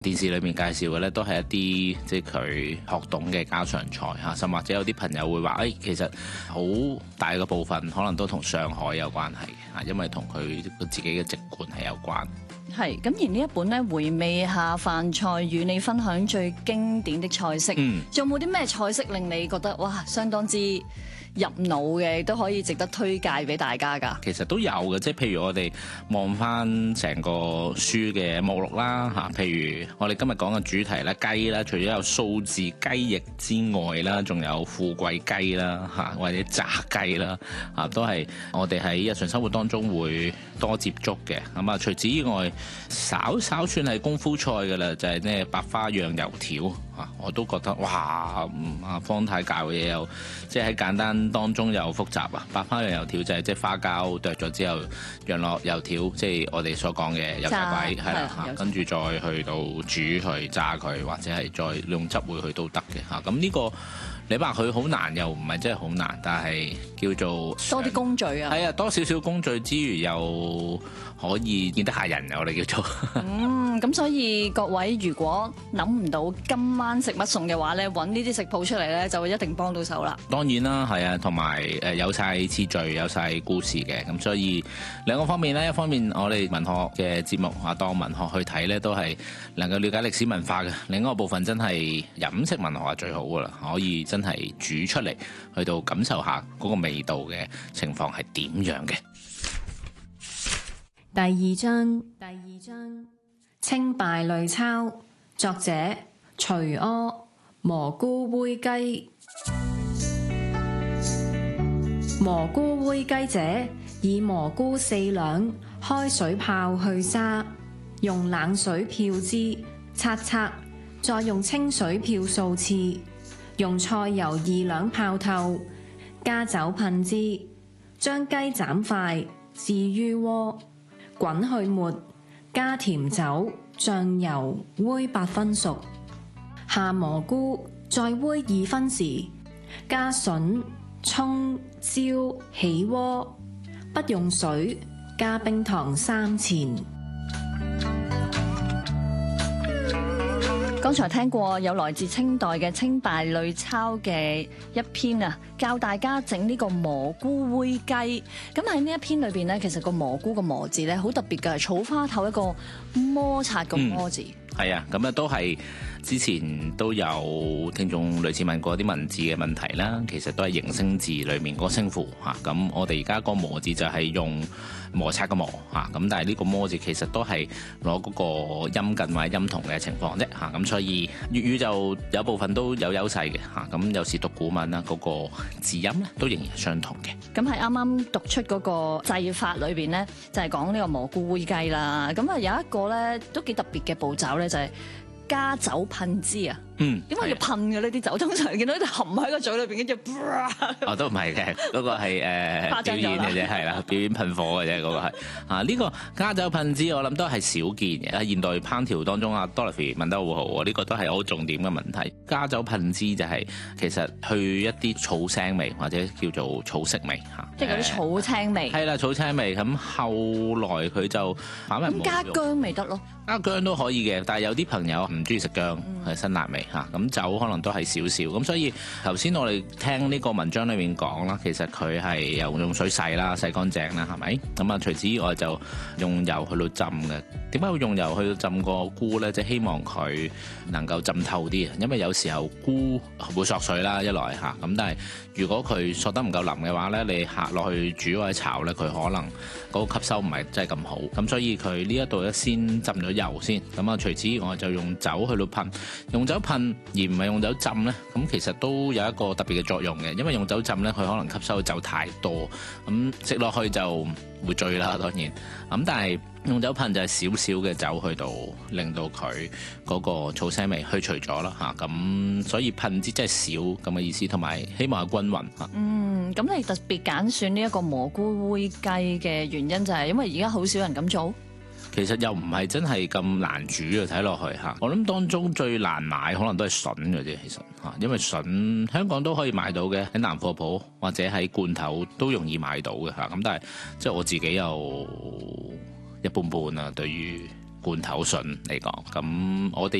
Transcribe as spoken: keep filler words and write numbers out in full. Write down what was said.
電視裏面介紹嘅咧，都係一啲即係佢學懂嘅家常菜嚇，甚或者有啲朋友會話，誒、哎、其實好大嘅部分可能都同上海有關係嘅嚇，因為同佢自己嘅籍貫係有關。 係咁，而呢一本咧回味下飯菜，與你分享最經典的菜式，嗯，仲有冇啲咩菜式令你覺得哇相當之入腦嘅，都可以值得推介俾大家㗎？ 其實都有嘅，即係譬如我哋望翻成個書嘅目錄啦嚇，譬如我哋今日講嘅主題咧雞啦，除咗有數字雞翼之外啦，仲有富貴雞啦嚇，或者炸雞啦嚇，都係我哋喺日常生活當中會多接觸嘅。咁啊，除此之外，稍稍算係功夫菜㗎啦，就係呢白花釀油條嚇，我都覺得哇，阿方太教嘅嘢又即係喺簡單當中又複雜啊！白花釀油條就係即係花膠剁咗之後釀落油條，即係我哋所講嘅油炸鬼係啦嚇，跟住再去到煮去炸佢，或者係再用汁會去都得嘅嚇。咁呢個你話佢好難又唔係真係好難，但係叫做多啲工序啊。係啊，多少少工序之餘又可以見得下人，我哋叫做。 嗯，咁所以各位如果諗唔到今晚食乜餸嘅話咧，揾呢啲食譜出嚟咧，就會一定幫到手啦。 當然啦，係啊，同埋誒有晒次序，有晒故事嘅，咁所以兩個方面咧，一方面我哋文學嘅節目啊，當文學去睇咧，都係能夠了解歷史文化嘅。另一個部分真係飲食文學係最好噶啦，可以真係煮出嚟，去到感受下嗰個味道嘅情況係點樣嘅。 第二章，第二章，清稗類抄，作者徐柯，蘑菇煨雞。蘑菇煨雞者，以蘑菇四兩，開水泡去渣，用冷水漂之，擦擦，再用清水漂數次，用菜油二兩泡透，加酒噴之，將雞斬塊，置於鍋。滾去沫，加甜酒、醬油，煨八分熟。下蘑菇，再煨二分時，加筍、蔥、椒，起鍋，不用水，加冰糖三錢。 剛才聽過有來自清代嘅清稗類抄嘅一篇啊，教大家整呢個蘑菇煨雞。咁喺呢一篇裏邊咧，其實個蘑菇個蘑字咧好特別嘅，草花頭一個摩擦個摩字。 係啊、嗯，咁啊都係之前都有聽眾類似問過啲文字嘅問題啦。其實都係形聲字裏面個聲符嚇。咁我哋而家個磨字就係用摩擦個磨嚇。咁但係呢個摩字其實都係攞嗰個音近或者音同嘅情況啫嚇。咁所以粵語就有部分都有優勢嘅嚇。咁有時讀古文啦，嗰個字音咧都仍然相同嘅。 咁係啱啱讀出嗰個製法裏邊咧，就係講呢個蘑菇煨雞啦。咁啊有一個咧都幾特別嘅步驟咧，就係加酒噴之啊。嗯，點解要噴嘅呢啲酒？通常見到啲含喺個嘴裏邊，跟住哦，都唔係嘅，嗰、那個係誒、呃、表演嘅啫，係啦，表演噴火嘅啫，嗰、那個係啊呢、這個加酒噴之，我諗都係少見嘅。喺現代烹調當中，阿 Dorothy 問得好好喎，呢、這個都係好重點嘅問題。加酒噴之就係、是、其實去一啲草腥味或者叫做草色味嚇， 即係嗰啲草青味。 係啦、呃，草青味。咁後來佢就反為冇加薑咪得咯， 加薑都可以嘅，但係有啲朋友唔中意食薑，係、嗯、辛辣味。嚇，咁酒可能都係少少，咁所以頭先我哋聽呢個文章裏面講啦，其實佢係又用水洗啦，洗乾淨啦，係咪？咁啊，除此之外就用油去到浸嘅。點解會用油去到浸個菇呢？即係希望佢能夠浸透啲啊，因為有時候菇會索水啦，一來嚇，咁但係如果佢索得唔夠腍嘅話呢，你下落去煮或者炒呢，佢可能嗰個吸收唔係真係咁好，咁所以佢呢一度咧先浸咗油先，咁啊除此之外就用酒去到噴，用酒噴而唔係用酒浸呢，咁其實都有一個特別嘅作用嘅，因為用酒浸呢，佢可能吸收嘅酒太多，咁食落去就會醉啦，當然，咁但係用酒噴就係少少嘅酒去到令到佢嗰個草腥味去除咗啦嚇，咁所以噴之真係少咁嘅意思，同埋希望係均勻嚇。 嗯，咁你特別揀選呢一個蘑菇煨雞嘅原因就係因為而家好少人咁做。 其實又唔係真係咁難煮啊！睇落去嚇，我諗當中最難買可能都係筍嘅啫，其實嚇，因為筍香港都可以買到嘅，喺南貨鋪或者喺罐頭都容易買到嘅嚇。咁但係即係我自己又一般般啊，對於罐頭筍嚟講，咁我哋